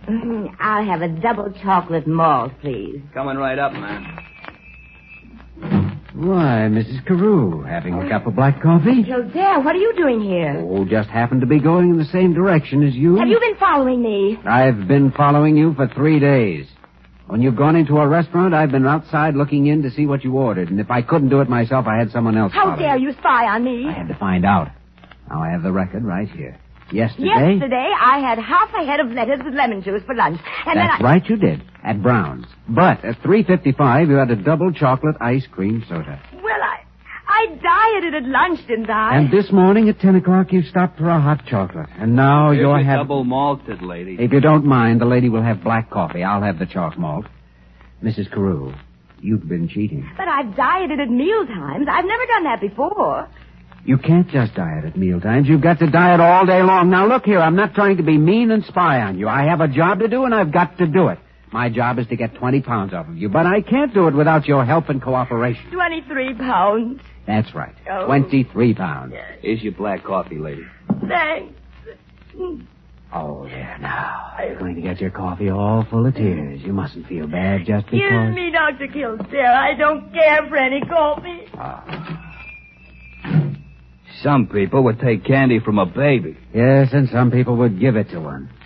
I'll have a double chocolate malt, please. Coming right up, man. Why, Mrs. Carew, having a cup of black coffee? Kildare, what are you doing here? Oh, just happened to be going in the same direction as you. Have you been following me? I've been following you for 3 days. When you've gone into a restaurant, I've been outside looking in to see what you ordered. And if I couldn't do it myself, I had someone else How dare you spy on me? I had to find out. Now, I have the record right here. Yesterday, I had half a head of lettuce with lemon juice for lunch. And That's right, you did. At Brown's. But at 3:55, you had a double chocolate ice cream soda. Well, I dieted at lunch, didn't I? And this morning at 10 o'clock, you stopped for a hot chocolate. And now Here's you're your having... double malted, lady. If you don't mind, the lady will have black coffee. I'll have the chalk malt. Mrs. Carew, you've been cheating. But I've dieted at mealtimes. I've never done that before. You can't just diet at mealtimes. You've got to diet all day long. Now, look here. I'm not trying to be mean and spy on you. I have a job to do, and I've got to do it. My job is to get 20 pounds off of you, but I can't do it without your help and cooperation. 23 pounds. That's right. Oh. 23 pounds. Here's your black coffee, lady. Thanks. Oh, there now. You're going to get your coffee all full of tears. You mustn't feel bad just because... Give me Dr. Kildare. I don't care for any coffee. Some people would take candy from a baby. Yes, and some people would give it to one.